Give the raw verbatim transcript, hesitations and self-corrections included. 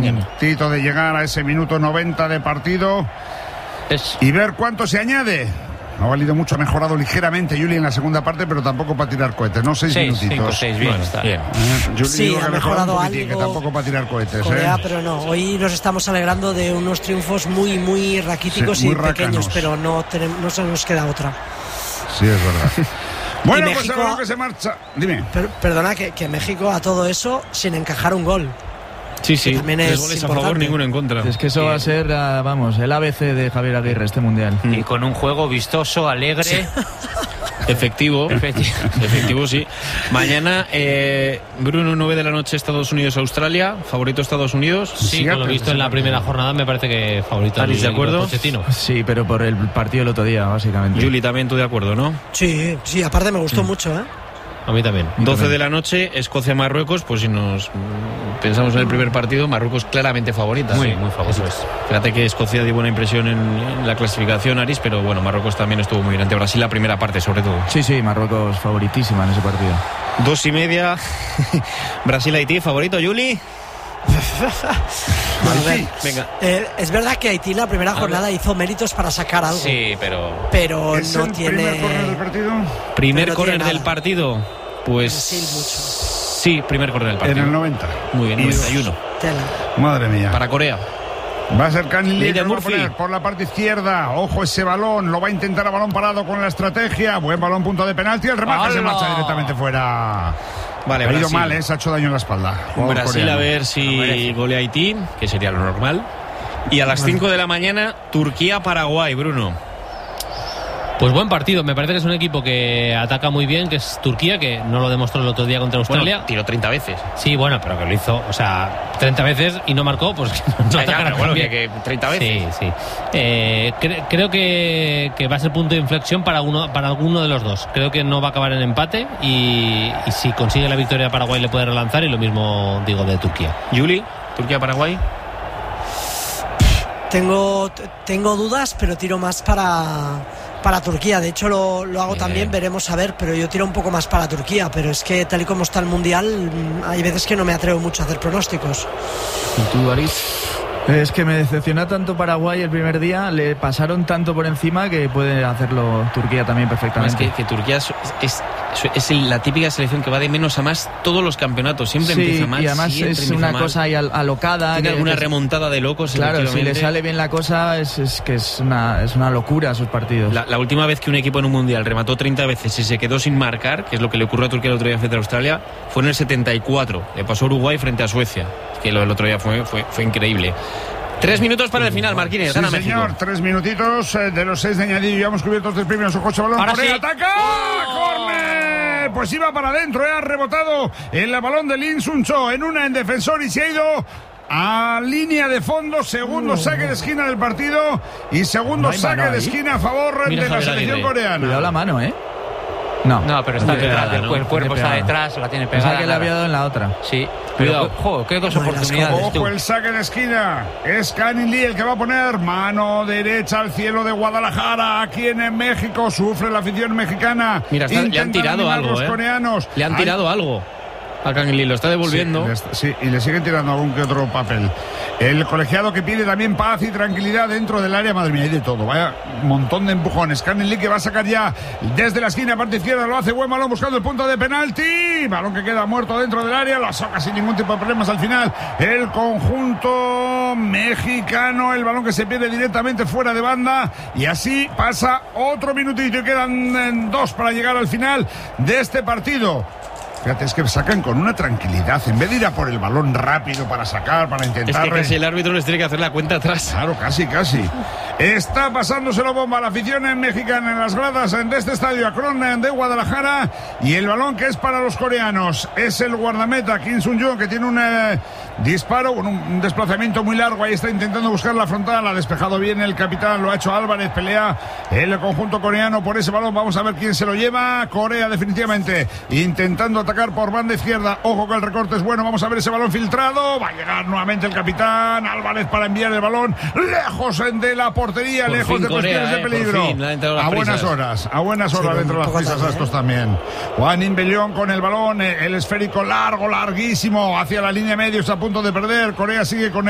puntito de llegar a ese minuto noventa de partido es... y ver cuánto se añade. Ha valido mucho, ha mejorado ligeramente Juli en la segunda parte, pero tampoco para tirar cohetes, ¿no? Seis, seis minutitos. Cinco, seis, bien, bueno, está bien. Eh, Juli sí, ha mejorado algo. Que tampoco para tirar cohetes, Corea, ¿eh? Pero no, hoy nos estamos alegrando de unos triunfos muy, muy raquíticos sí, muy y racanos. Pequeños, pero no, tenemos, no se nos queda otra. Sí, es verdad. Bueno, y México, pues ahora que se marcha. Dime. Per, perdona, que, que México a todo eso sin encajar un gol. Sí, sí, tres goles importante. A favor, ninguno en contra. Es que eso va a ser, uh, vamos, el A B C de Javier Aguirre este mundial. Y con un juego vistoso, alegre, sí. efectivo, efectivo, efectivo, sí. Mañana, eh, Bruno, nueve de la noche, Estados Unidos-Australia. ¿Favorito Estados Unidos? Sí, sí, con lo visto en la primera jornada me parece que favorito. ¿Aris de acuerdo? Sí, pero por el partido del otro día, básicamente. Juli, también tú de acuerdo, ¿no? Sí, sí, aparte me gustó mm. mucho, ¿eh? A mí también. doce de la noche, Escocia-Marruecos. Pues si nos pensamos en el primer partido, Marruecos claramente favorita. Muy, sí, muy favorito. Fíjate que Escocia dio buena impresión en, en la clasificación, Aris, pero bueno, Marruecos también estuvo muy bien ante Brasil la primera parte, sobre todo. Sí, sí, Marruecos favoritísima en ese partido. Dos y media, Brasil-Haití, favorito, Juli. Bueno, ver, venga. Eh, es verdad que Haití la primera jornada hizo méritos para sacar algo. Sí, pero pero ¿Es no el tiene primer córner del partido. Primer no córner del partido. Pues sí, primer córner del partido. En el noventa. Muy bien, noventa y uno. Madre mía. Para Corea. Va a ser Canning Lee que lo va a poner por la parte izquierda. Ojo ese balón, lo va a intentar a balón parado con la estrategia. Buen balón, punto de penalti. El remate ¡Hala! Se marcha directamente fuera. Vale, ha ido mal, ¿eh? Se ha hecho daño en la espalda. Jugador Brasil coreano. A ver si golea Haití, que sería lo normal. Y a las cinco de la mañana, Turquía-Paraguay, Bruno. Pues buen partido, me parece que es un equipo que ataca muy bien, que es Turquía, que no lo demostró el otro día contra Australia. Bueno, tiró treinta veces. Sí, bueno, pero que lo hizo, o sea, treinta veces y no marcó, pues no ya, atacará ya, bueno, bien. Que, que treinta veces. Sí, sí. Eh, cre- creo que, que va a ser punto de inflexión para uno, para alguno de los dos. Creo que no va a acabar en empate y, y si consigue la victoria Paraguay le puede relanzar y lo mismo digo de Turquía. Juli, Turquía-Paraguay. Tengo, tengo dudas, pero tiro más para... para Turquía, de hecho lo, lo hago Bien. también, veremos a ver, pero yo tiro un poco más para Turquía, pero es que tal y como está el Mundial hay veces que no me atrevo mucho a hacer pronósticos. ¿Y tú, Aris? Es que me decepcionó tanto Paraguay el primer día, le pasaron tanto por encima que puede hacerlo Turquía también perfectamente. Es que, que Turquía es, es, es la típica selección que va de menos a más todos los campeonatos, siempre sí, empieza mal. Y además es una mal. cosa ahí alocada. Tiene que, alguna que, remontada de locos. Claro, si le sale bien la cosa es, es que es una, es una locura sus partidos. La, la última vez que un equipo en un mundial remató treinta veces y se quedó sin marcar, que es lo que le ocurrió a Turquía el otro día frente a Australia, fue en el setenta y cuatro. Le pasó a Uruguay frente a Suecia, que lo del otro día fue, fue, fue increíble. Tres minutos para el final, Marquínez. Gana sí, México. Señor, tres minutitos eh, de los seis de añadido. Ya hemos cubierto tres primeros ojos. Balón. Ahora Corea sí. ataca. ¡Oh! ¡Córner! Pues iba para adentro. Eh, ha rebotado el balón de Lin Sun-cho en una en defensor y se ha ido a línea de fondo. Segundo saque de esquina del partido y segundo no saque de esquina a favor Mira, de la selección Aguirre. coreana. Cuidado la mano, ¿eh? No, no, pero está detrás, el, ¿no? el cuerpo está detrás, la tiene pegada. O sea que le había dado en la otra. Sí, cuidado. Joder, qué dos oportunidades. Ojo tú. el saque de esquina. Es Canning Lee el que va a poner mano derecha al cielo de Guadalajara. Aquí en México sufre la afición mexicana. Mira, está, le han tirado algo, los ¿eh? coreanos. Le han tirado Ay. algo. A Canning Lee lo está devolviendo. Sí, sí, y le siguen tirando algún que otro papel. El colegiado que pide también paz y tranquilidad dentro del área. Madre mía, hay de todo. Vaya montón de empujones. Canning Lee que va a sacar ya desde la esquina, parte izquierda. Lo hace buen balón buscando el punto de penalti. Balón que queda muerto dentro del área. Lo saca sin ningún tipo de problemas al final. El conjunto mexicano. El balón que se pierde directamente fuera de banda. Y así pasa otro minutito y quedan dos para llegar al final de este partido. Fíjate, es que sacan con una tranquilidad. En vez de ir a por el balón rápido para sacar, para intentar... Es que casi el árbitro les tiene que hacer la cuenta atrás. Claro, casi, casi. Está pasándose la bomba a la afición mexicana en las gradas de este estadio Akron de Guadalajara. Y el balón que es para los coreanos es el guardameta Kim Sun-young, que tiene un eh, disparo, un, un desplazamiento muy largo. Ahí está intentando buscar la frontal. Ha despejado bien el capitán, lo ha hecho Álvarez. Pelea el conjunto coreano por ese balón. Vamos a ver quién se lo lleva. Corea definitivamente intentando atacar por banda izquierda. Ojo que el recorte es bueno. Vamos a ver ese balón filtrado. Va a llegar nuevamente el capitán Álvarez para enviar el balón lejos de la portería, por lejos de Corea, cuestiones eh, de peligro. Fin, a buenas horas, a buenas horas sí, dentro de las prisas a estos ¿eh? también. Juan Inbelión con el balón, el esférico largo, larguísimo hacia la línea media. Está a punto de perder. Corea sigue con